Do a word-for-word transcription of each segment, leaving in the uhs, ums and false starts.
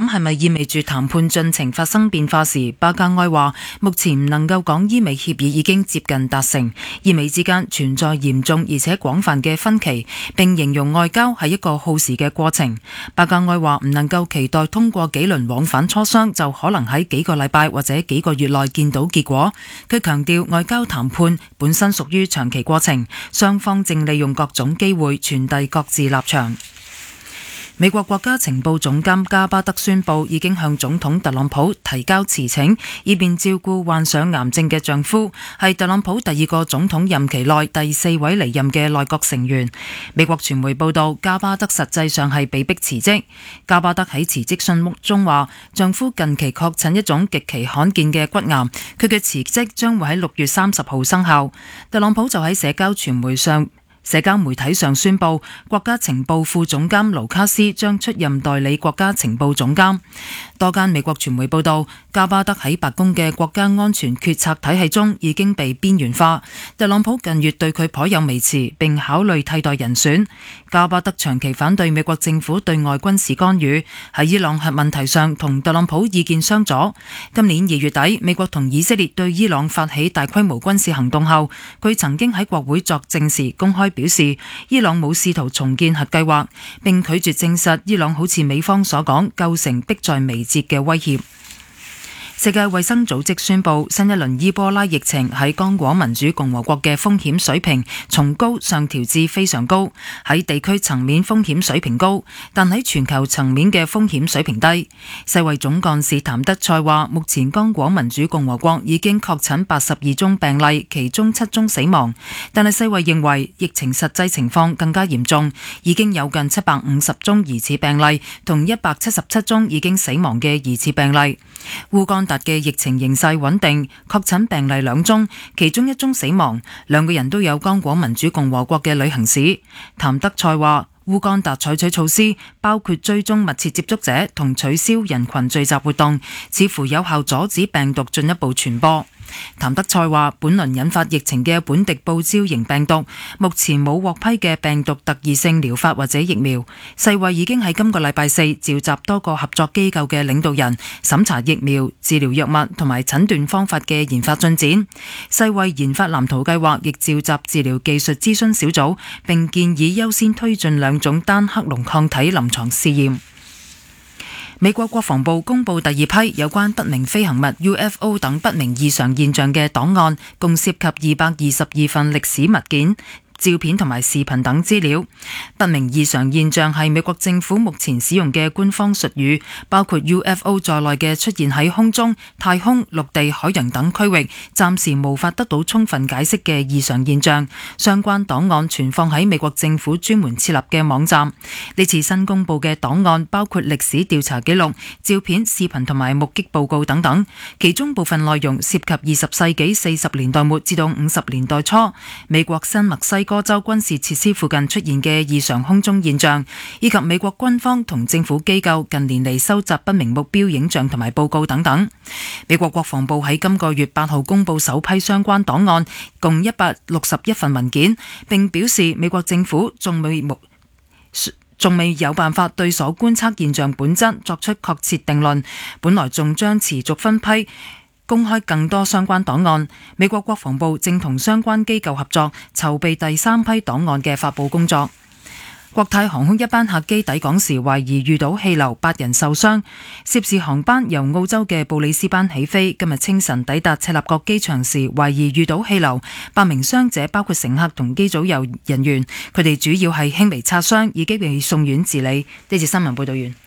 咁係咪意味住談判進程發生變化時，巴加埃話目前唔能夠講伊美協議已經接近達成，伊美之間存在嚴重而且廣泛嘅分歧，並形容外交係一個耗時嘅過程。巴加埃話唔能夠期待通過幾輪往返磋商就可能喺幾個禮拜或者幾個月內見到結果。佢強調外交談判本身屬於長期過程，雙方正利用各種機會傳遞各自立場。美國國家情報總監加巴德宣布已經向總統特朗普提交辭請，以便照顧患上癌症嘅丈夫，係特朗普第二個總統任期內第四位離任嘅內閣成員。美國傳媒報道，加巴德實際上係被迫辭職。加巴德喺辭職信中話，丈夫近期確診一種極其罕見嘅骨癌，佢嘅辭職將會喺六月三十號生效。特朗普就喺社交傳媒上社交媒體上宣布，國家情報副總監盧卡斯將出任代理國家情報總監。多間美國傳媒報道，加巴德喺白宮嘅國家安全決策體系中已經被邊緣化。特朗普近月對佢頗有微詞，並考慮替代人選。加巴德長期反對美國政府對外軍事干預，喺伊朗核問題上同特朗普意見相左。今年二月底，美國同以色列對伊朗發起大規模軍事行動後，佢曾經喺國會作證時公開表示，伊朗冇試圖重建核計劃，並拒絕證實伊朗好似美方所講構成迫在眉睫嘅威脅。世界衛生組織宣布，新一輪伊波拉疫情喺剛果民主共和國嘅風險水平從高上調至非常高，喺地區層面風險水平高，但喺全球層面嘅風險水平低。世衛總幹事譚德塞話，目前剛果民主共和國已經確診八十二宗病例，其中七宗死亡。但係世衛認為疫情實際情況更加嚴重，已經有近七百五十宗疑似病例，同一百七十七宗已經死亡嘅疑似病例。烏干達嘅疫情形勢穩定，確診病例兩宗，其中一宗死亡，兩個人都有剛果民主共和國嘅旅行史。譚德塞話，烏干達採取措施，包括追蹤密切接觸者同取消人群聚集活動，似乎有效阻止病毒進一步傳播。譚德塞話，本輪引發疫情嘅本地報招型病毒，目前冇獲批嘅病毒特異性療法或者疫苗。世衛已經喺今個禮拜四召集多個合作機構嘅領導人，審查疫苗、治療藥物同埋診斷方法嘅研發進展。世衛研發藍圖計劃亦召集治療技術諮詢小組，並建議優先推進兩種單克隆抗體臨床試驗。美國國防部公布第二批有關不明飛行物 U F O 等不明異常現象嘅檔案，共涉及二百二十二份歷史物件、照片同埋視頻等資料。不明異常現象係美國政府目前使用嘅官方術語，包括 U F O 在內嘅出現喺空中、太空、陸地、海洋等區域，暫時無法得到充分解釋嘅異常現象。相關檔案存放喺美國政府專門設立嘅網站。呢次新公布嘅檔案包括歷史調查記錄、照片、視頻同埋目擊報告等等，其中部分內容涉及二十世紀四十年代末至到五十年代初美國新墨西哥州軍事設施附近出現嘅異常空中現象，以及美國軍方同政府機構近年嚟收集不明目標影像同埋報告等等。美國國防部喺今個月八號公布首批相關檔案，共一百六十一份文件，並表示美國政府仲未目仲未有辦法對所觀測現象本質作出確切定論，本來仲將持續分批公開更多相關檔案。美國國防部正同相關機構合作，籌備第三批檔案嘅發佈工作。國泰航空一班客機抵港時懷疑遇到氣流，八人受傷。涉事航班由澳洲嘅布里斯班起飛，今日清晨抵達赤鱲角機場時懷疑遇到氣流，八名傷者包括乘客同機組有人員，佢哋主要係輕微擦傷，已經被送院治理。呢節新聞報道完。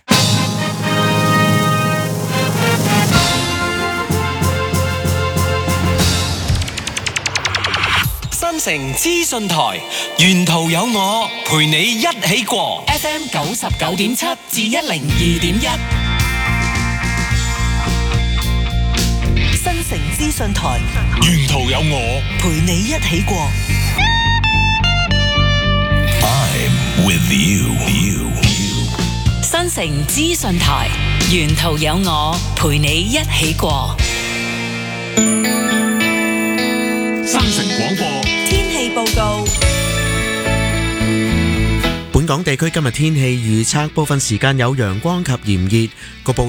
新城資訊台，沿途有我陪你一起過 F M 九十九點七至一零二點一。 新城資訊台， 沿途有我陪你一起過 I'm with you, you. 新城資訊台，沿途有我陪你一起過。 新城廣播天氣報告。 本港地區今日天氣預測，部分時間有陽光及炎熱，局部